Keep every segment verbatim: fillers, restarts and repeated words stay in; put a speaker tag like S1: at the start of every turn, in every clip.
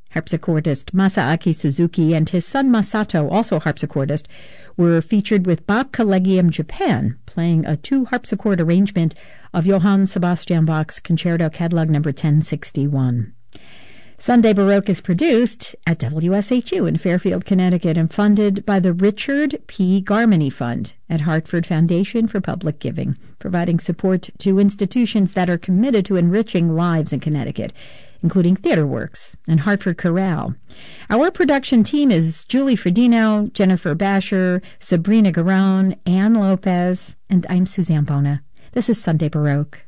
S1: Harpsichordist Masaaki Suzuki and his son Masato, also harpsichordist, were featured with Bach Collegium Japan, playing a two-harpsichord arrangement of Johann Sebastian Bach's Concerto Catalog number ten sixty-one. Sunday Baroque is produced at W S H U in Fairfield, Connecticut, and funded by the Richard P. Garmany Fund at Hartford Foundation for Public Giving, providing support to institutions that are committed to enriching lives in Connecticut, including TheaterWorks and Hartford Chorale. Our production team is Julie Fredino, Jennifer Basher, Sabrina Garone, Ann Lopez, and I'm Suzanne Bona. This is Sunday Baroque.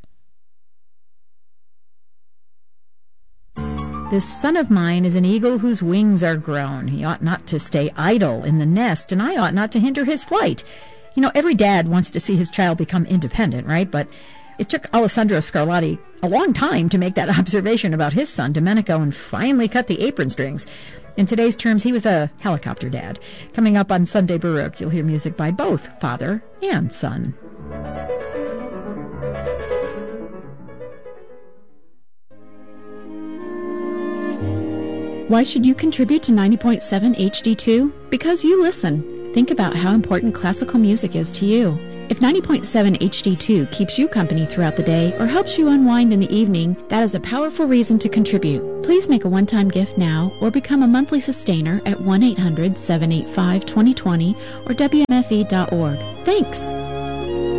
S1: This son of mine is an eagle whose wings are grown. He ought not to stay idle in the nest, and I ought not to hinder his flight. You know, every dad wants to see his child become independent, right? But it took Alessandro Scarlatti a long time to make that observation about his son, Domenico, and finally cut the apron strings. In today's terms, he was a helicopter dad. Coming up on Sunday Baroque, you'll hear music by both father and son.
S2: Why should you contribute to ninety point seven H D two? Because you listen. Think about how important classical music is to you. If ninety point seven H D two keeps you company throughout the day or helps you unwind in the evening, that is a powerful reason to contribute. Please make a one-time gift now or become a monthly sustainer at one eight hundred seven eight five two zero two zero or W M F E dot org. Thanks!